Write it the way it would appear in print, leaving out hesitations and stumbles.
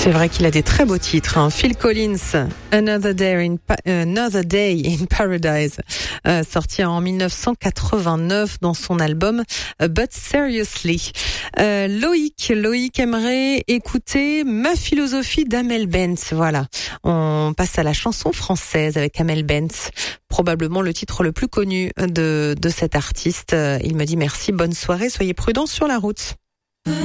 C'est vrai qu'il a des très beaux titres. Phil Collins, Another Day in Paradise, sorti en 1989 dans son album But Seriously. Loïc aimerait écouter Ma philosophie d'Amel Bent. Voilà, on passe à la chanson française avec Amel Bent, probablement le titre le plus connu de cet artiste. Il me dit merci, bonne soirée, soyez prudents sur la route.